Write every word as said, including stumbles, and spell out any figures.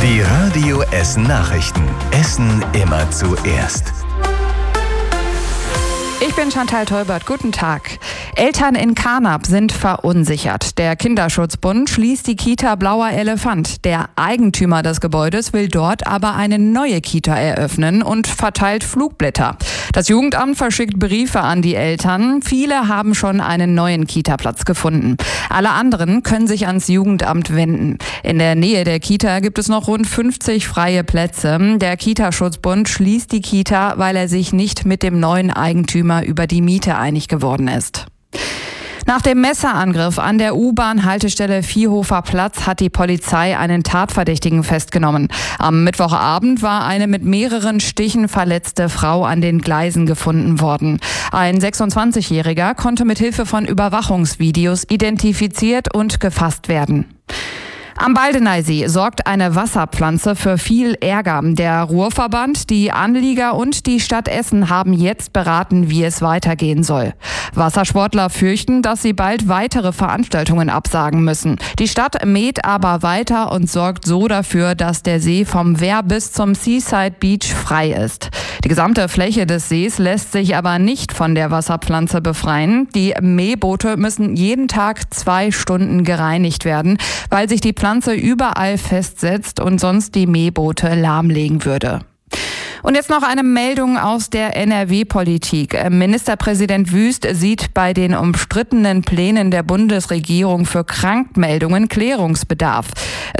Die Radio Essen Nachrichten. Essen immer zuerst. Ich bin Chantal Tolbert. Guten Tag. Eltern in Carnap sind verunsichert. Der Kinderschutzbund schließt die Kita Blauer Elefant. Der Eigentümer des Gebäudes will dort aber eine neue Kita eröffnen und verteilt Flugblätter. Das Jugendamt verschickt Briefe an die Eltern. Viele haben schon einen neuen Kita-Platz gefunden. Alle anderen können sich ans Jugendamt wenden. In der Nähe der Kita gibt es noch rund fünfzig freie Plätze. Der Kita-Schutzbund schließt die Kita, weil er sich nicht mit dem neuen Eigentümer über die Miete einig geworden ist. Nach dem Messerangriff an der U-Bahn-Haltestelle Viehhofer Platz hat die Polizei einen Tatverdächtigen festgenommen. Am Mittwochabend war eine mit mehreren Stichen verletzte Frau an den Gleisen gefunden worden. Ein sechsundzwanzigjähriger konnte mit Hilfe von Überwachungsvideos identifiziert und gefasst werden. Am Baldeneysee sorgt eine Wasserpflanze für viel Ärger. Der Ruhrverband, die Anlieger und die Stadt Essen haben jetzt beraten, wie es weitergehen soll. Wassersportler fürchten, dass sie bald weitere Veranstaltungen absagen müssen. Die Stadt mäht aber weiter und sorgt so dafür, dass der See vom Wehr bis zum Seaside Beach frei ist. Die gesamte Fläche des Sees lässt sich aber nicht von der Wasserpflanze befreien. Die Mähboote müssen jeden Tag zwei Stunden gereinigt werden, weil sich die Pflanze überall festsetzt und sonst die Mähboote lahmlegen würde. Und jetzt noch eine Meldung aus der N R W-Politik. Ministerpräsident Wüst sieht bei den umstrittenen Plänen der Bundesregierung für Krankmeldungen Klärungsbedarf.